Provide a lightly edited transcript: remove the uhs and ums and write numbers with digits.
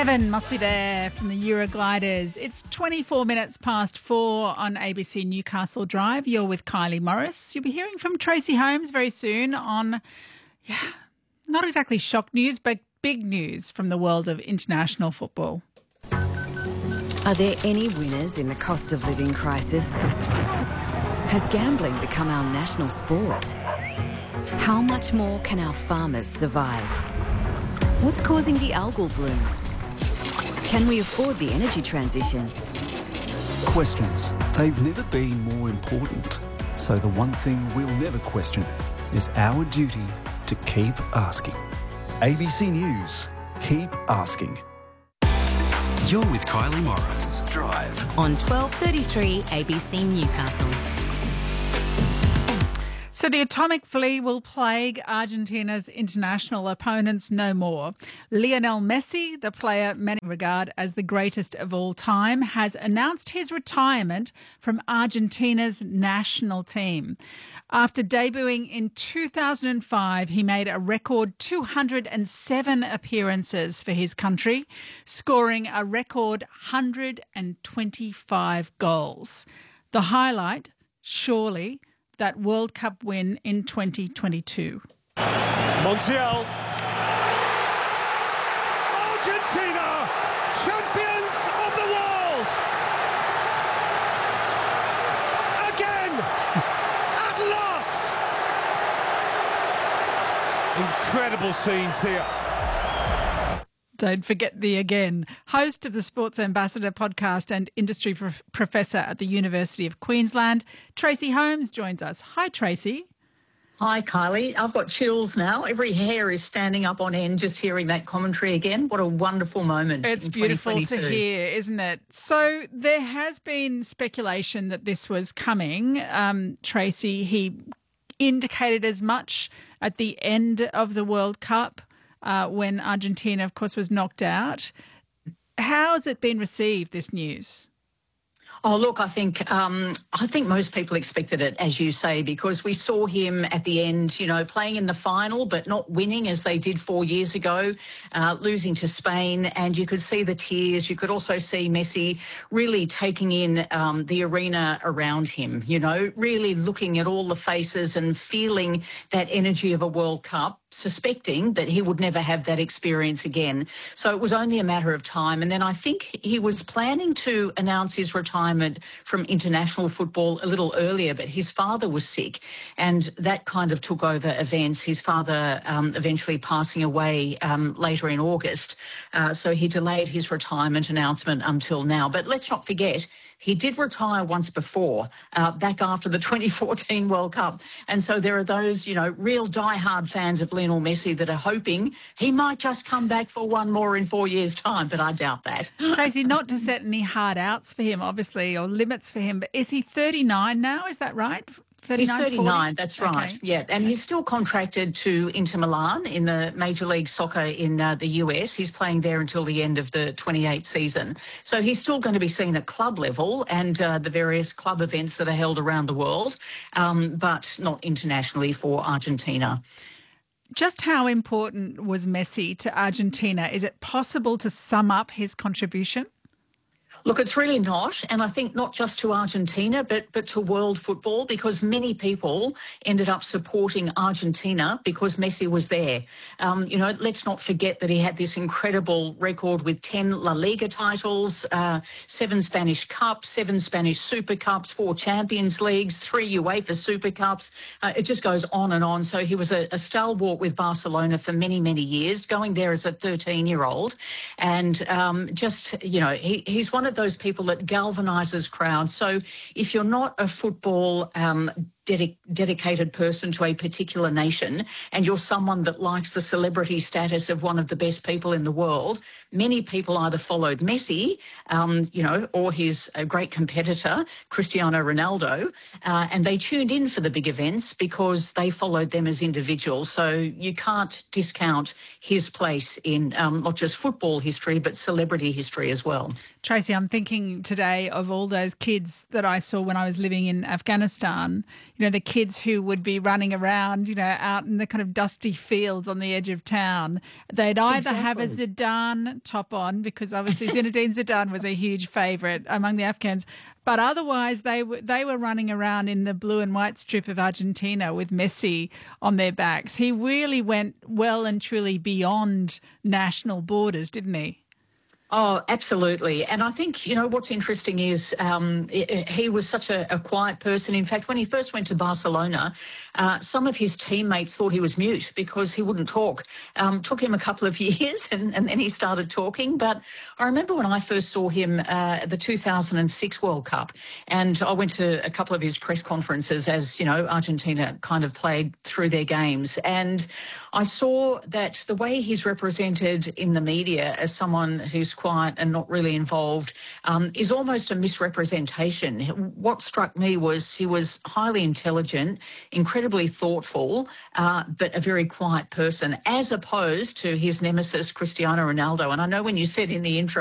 Heaven must be there from the Eurogliders. It's 24 minutes past 4 on ABC Newcastle Drive. You're with Kylie Morris. You'll be hearing from Tracy Holmes very soon on, not exactly shock news, but big news from the world of international football. Are there any winners in the cost of living crisis? Has gambling become our national sport? How much more can our farmers survive? What's causing the algal bloom? Can we afford the energy transition? Questions. They've never been more important. So the one thing we'll never question is our duty to keep asking. ABC News. Keep asking. You're with Kylie Morris. Drive. On 12:33 ABC Newcastle. So the atomic flea will plague Argentina's international opponents no more. Lionel Messi, the player many regard as the greatest of all time, has announced his retirement from Argentina's national team. After debuting in 2005, he made a record 207 appearances for his country, scoring a record 125 goals. The highlight, surely, that World Cup win in 2022. Montiel. Argentina, champions of the world. Again, at last. Incredible scenes here. Don't forget the again. Host of the Sports Ambassador podcast and industry professor at the University of Queensland, Tracy Holmes joins us. Hi, Tracy. Hi, Kylie. I've got chills now. Every hair is standing up on end just hearing that commentary again. What a wonderful moment. It's beautiful to hear, isn't it? So there has been speculation that this was coming. Tracy, he indicated as much at the end of the World Cup. When Argentina, of course, was knocked out. How has it been received, this news? Oh, look, I think most people expected it, as you say, because we saw him at the end, playing in the final, but not winning as they did 4 years ago, losing to Spain. And you could see the tears. You could also see Messi really taking in the arena around him, really looking at all the faces and feeling that energy of a World Cup, suspecting that he would never have that experience again. So it was only a matter of time. And then I think he was planning to announce his retirement from international football a little earlier, but his father was sick and that kind of took over events, his father eventually passing away later in August. So he delayed his retirement announcement until now. But let's not forget, he did retire once before, back after the 2014 World Cup. And so there are those, real diehard fans of Lionel Messi that are hoping he might just come back for one more in 4 years' time, but I doubt that. Tracy, not to set any hard outs for him, obviously, or limits for him, but is he 39 now? Is that right? 39, he's 39, 40? That's right, okay. Yeah. And he's still contracted to Inter Milan in the Major League Soccer in the US. He's playing there until the end of the 28 season. So he's still going to be seen at club level and the various club events that are held around the world, but not internationally for Argentina. Just how important was Messi to Argentina? Is it possible to sum up his contribution? Look, it's really not, and I think not just to Argentina, but to world football, because many people ended up supporting Argentina because Messi was there. Let's not forget that he had this incredible record with 10 La Liga titles, 7 Spanish Cups, 7 Spanish Super Cups, 4 Champions Leagues, 3 UEFA Super Cups. It just goes on and on. So he was a stalwart with Barcelona for many, many years, going there as a 13-year-old. And he's one of those people that galvanises crowds. So if you're not a football dedicated person to a particular nation and you're someone that likes the celebrity status of one of the best people in the world, many people either followed Messi, or his great competitor, Cristiano Ronaldo, and they tuned in for the big events because they followed them as individuals. So you can't discount his place in not just football history, but celebrity history as well. Tracy, I'm thinking today of all those kids that I saw when I was living in Afghanistan. the kids who would be running around, out in the kind of dusty fields on the edge of town. They'd either have a Zidane top on, because obviously Zinedine Zidane was a huge favourite among the Afghans, but otherwise they were running around in the blue and white strip of Argentina with Messi on their backs. He really went well and truly beyond national borders, didn't he? Oh, absolutely. And I think, what's interesting is he was such a quiet person. In fact, when he first went to Barcelona, some of his teammates thought he was mute because he wouldn't talk. Took him a couple of years and then he started talking. But I remember when I first saw him at the 2006 World Cup, and I went to a couple of his press conferences as, Argentina kind of played through their games. And I saw that the way he's represented in the media as someone who's quiet and not really involved is almost a misrepresentation. What struck me was he was highly intelligent, incredibly thoughtful, but a very quiet person, as opposed to his nemesis, Cristiano Ronaldo. And I know when you said in the intro